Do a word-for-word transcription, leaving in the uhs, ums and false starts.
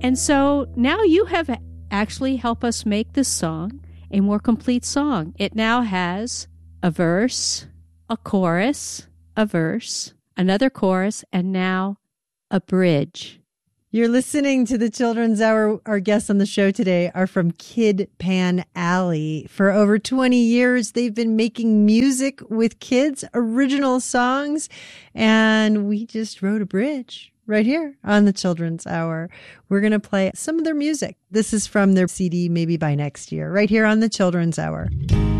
And so now you have actually helped us make this song a more complete song. It now has a verse, a chorus, a verse, another chorus, and now a bridge. You're listening to the Children's Hour. Our guests on the show today are from Kid Pan Alley. For over twenty years, they've been making music with kids, original songs, and we just wrote a bridge right here on the Children's Hour. We're going to play some of their music. This is from their C D, Maybe by Next Year, right here on the Children's Hour.